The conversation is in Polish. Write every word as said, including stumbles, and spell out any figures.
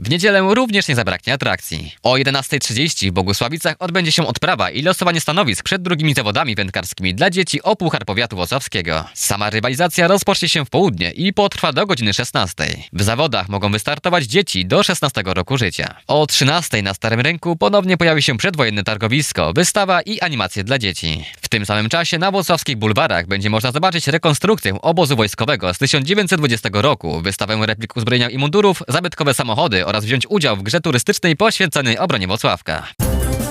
W niedzielę również nie zabraknie atrakcji. O jedenastej trzydzieści w Bogusławicach odbędzie się odprawa i losowanie stanowisk przed drugimi zawodami wędkarskimi dla dzieci o Puchar Powiatu Włocławskiego. Sama rywalizacja rozpocznie się w południe i potrwa do godziny szesnastej. W zawodach mogą wystartować dzieci do szesnastego roku życia. O trzynastej na Starym Rynku ponownie pojawi się przedwojenne targowisko, wystawa i animacje dla dzieci. W tym samym czasie na włocławskich bulwarach będzie można zobaczyć rekonstrukcję obozu wojskowego z tysiąc dziewięćset dwudziestego roku, wystawę replik uzbrojenia i mundurów, zabytkowe samochody oraz wziąć udział w grze turystycznej poświęconej obronie Włocławka.